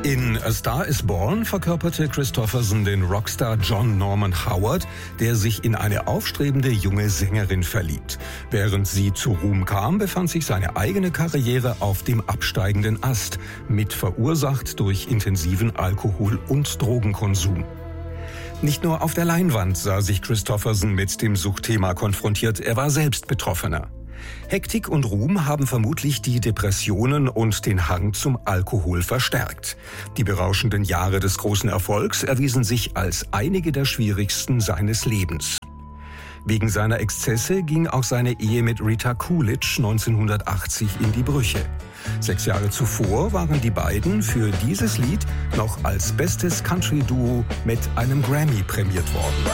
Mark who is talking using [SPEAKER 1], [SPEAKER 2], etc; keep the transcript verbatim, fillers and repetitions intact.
[SPEAKER 1] In A Star is Born verkörperte Kristofferson den Rockstar John Norman Howard, der sich in eine aufstrebende junge Sängerin verliebt. Während sie zu Ruhm kam, befand sich seine eigene Karriere auf dem absteigenden Ast, mit verursacht durch intensiven Alkohol- und Drogenkonsum. Nicht nur auf der Leinwand sah sich Kristofferson mit dem Suchtthema konfrontiert, er war selbst Betroffener. Hektik und Ruhm haben vermutlich die Depressionen und den Hang zum Alkohol verstärkt. Die berauschenden Jahre des großen Erfolgs erwiesen sich als einige der schwierigsten seines Lebens. Wegen seiner Exzesse ging auch seine Ehe mit Rita Coolidge neunzehnhundertachtzig in die Brüche. Sechs Jahre zuvor waren die beiden für dieses Lied noch als bestes Country-Duo mit einem Grammy prämiert worden.